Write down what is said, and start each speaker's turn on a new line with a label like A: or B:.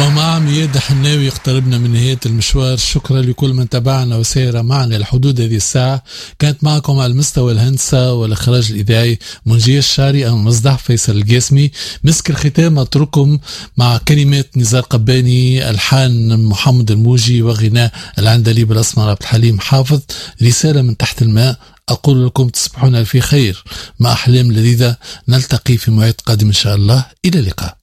A: ومع مياد حناوي اقتربنا من نهاية المشوار. شكرا لكل من تابعنا وسير معنا لحدود هذه الساعة. كانت معكم على المستوى الهندسة والإخراج الإذاعي منجية الشعري، أو مصدح فيصل القاسمي. مسك الختام أترككم مع كلمات نزار قباني، ألحان محمد الموجي، وغناء العندليب الأسمر عبد الحليم حافظ. رسالة من تحت الماء، أقول لكم تصبحون في خير مع أحلام لذيذة. نلتقي في موعد قادم إن شاء الله. إلى اللقاء.